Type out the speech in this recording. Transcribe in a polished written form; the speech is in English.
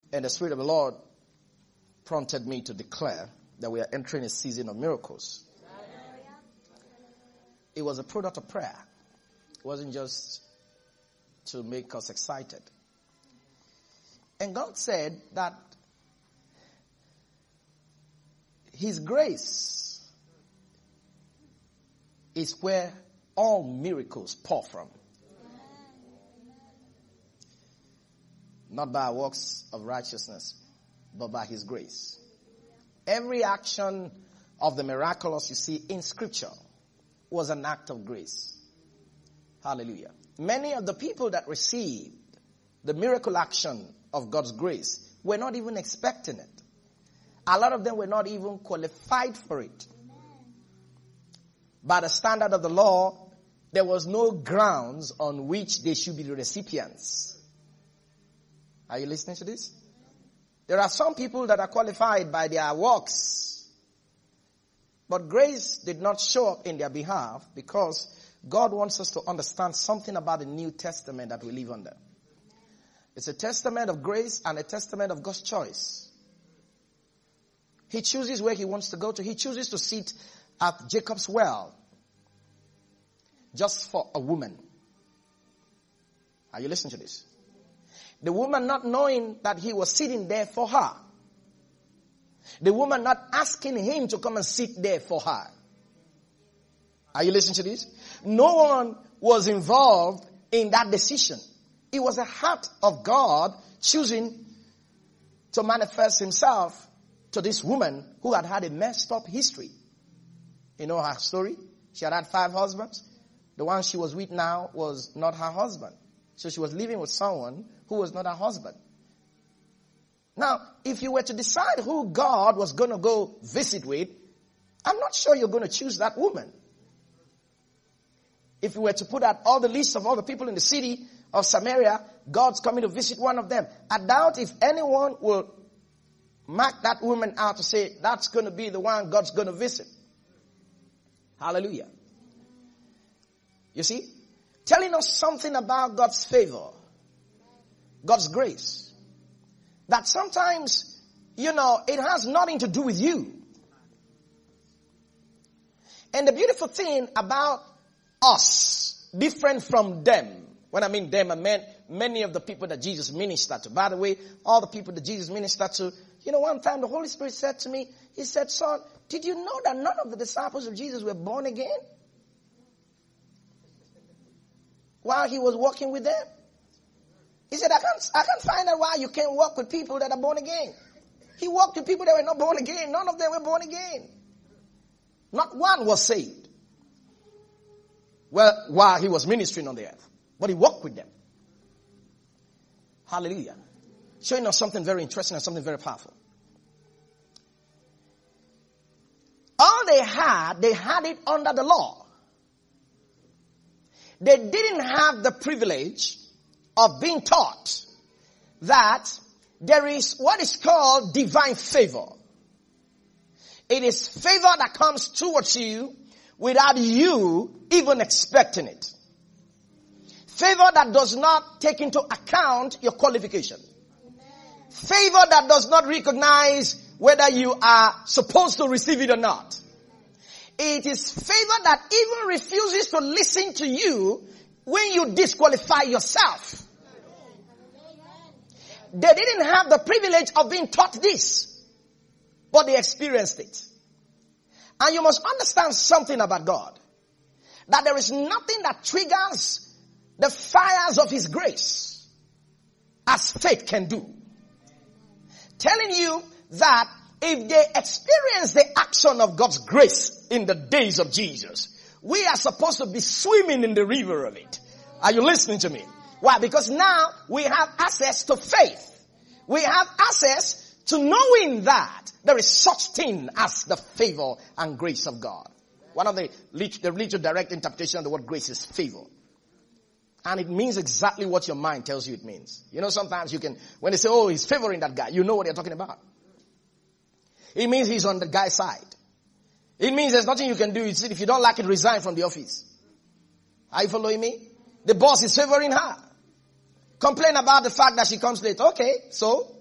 And the Spirit of the Lord prompted me to declare that we are entering a season of miracles. It was a product of prayer. It wasn't just to make us excited. And God said that His grace is where all miracles pour from. Not by works of righteousness, but by His grace. Every action of the miraculous you see in Scripture was an act of grace. Hallelujah. Many of the people that received the miracle action of God's grace were not even expecting it. A lot of them were not even qualified for it. By the standard of the law, there was no grounds on which they should be the recipients. Are you listening to this? There are some people that are qualified by their works. But grace did not show up in their behalf because God wants us to understand something about the New Testament that we live under. It's a testament of grace and a testament of God's choice. He chooses where He wants to go to. He chooses to sit at Jacob's well just for a woman. Are you listening to this? The woman not knowing that He was sitting there for her. The woman not asking Him to come and sit there for her. Are you listening to this? No one was involved in that decision. It was a heart of God choosing to manifest Himself to this woman who had had a messed up history. You know her story? She had 5 husbands. The one she was with now was not her husband. So she was living with someone who was not her husband. Now, if you were to decide who God was going to go visit with, I'm not sure you're going to choose that woman. If you were to put out all the list of all the people in the city of Samaria, God's coming to visit one of them. I doubt if anyone will mark that woman out to say, that's going to be the one God's going to visit. Hallelujah. You see? Telling us something about God's favor. God's grace. That sometimes, it has nothing to do with you. And the beautiful thing about us, different from them. When I mean them, I meant many of the people that Jesus ministered to. By the way, all the people that Jesus ministered to, one time the Holy Spirit said to me, He said, son, did you know that none of the disciples of Jesus were born again? While He was walking with them. He said, I can't find out why you can't walk with people that are born again. He walked with people that were not born again. None of them were born again. Not one was saved. Well, while He was ministering on the earth. But He walked with them. Hallelujah. Showing us something very interesting and something very powerful. All they had it under the law. They didn't have the privilege of being taught that there is what is called divine favor. It is favor that comes towards you without you even expecting it. Favor that does not take into account your qualification. Favor that does not recognize whether you are supposed to receive it or not. It is favor that even refuses to listen to you when you disqualify yourself. They didn't have the privilege of being taught this, but they experienced it. And you must understand something about God. That there is nothing that triggers the fires of His grace as faith can do. Telling you that if they experience the action of God's grace in the days of Jesus, we are supposed to be swimming in the river of it. Are you listening to me? Why? Because now we have access to faith. We have access to knowing that there is such thing as the favor and grace of God. One of the literal direct interpretation of the word grace is favor. And it means exactly what your mind tells you it means. Sometimes when they say, oh, He's favoring that guy, you know what they're talking about. It means He's on the guy's side. It means there's nothing you can do. If you don't like it, resign from the office. Are you following me? The boss is favoring her. Complain about the fact that she comes late. Okay, so